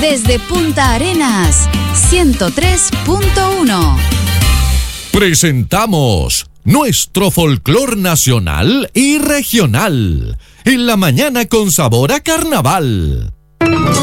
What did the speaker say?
Desde Punta Arenas, 103.1. Presentamos nuestro folclor nacional y regional. En la mañana con sabor a carnaval.